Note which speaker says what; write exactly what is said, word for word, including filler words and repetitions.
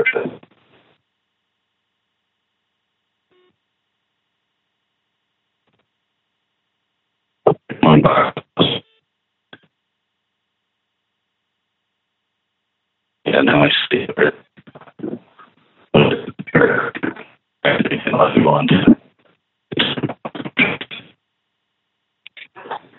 Speaker 1: Yeah, now I see it. Unless you want.